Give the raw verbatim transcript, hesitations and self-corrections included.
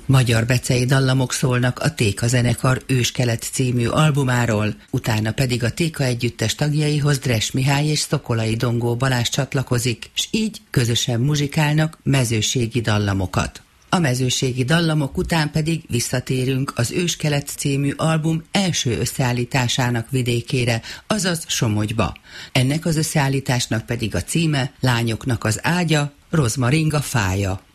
Magyar becei dallamok szólnak a Téka zenekar Őskelet című albumáról, utána pedig a Téka együttes tagjaihoz Dress Mihály és Szokolai Dongó Balázs csatlakozik, s így közösen muzsikálnak mezőségi dallamokat. A mezőségi dallamok után pedig visszatérünk az Őskelet című album első összeállításának vidékére, azaz Somogyba. Ennek az összeállításnak pedig a címe Lányoknak az ágya, Rozmaringa fája.